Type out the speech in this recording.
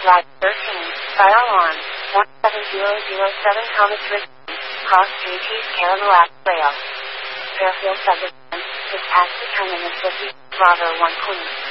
Flight 13, fire alarm, 17007 Thomas Richmond, cross GT's Carolina Trail. Fairfield Subdivision, dispatch to terminus with Bravo 1 Queen.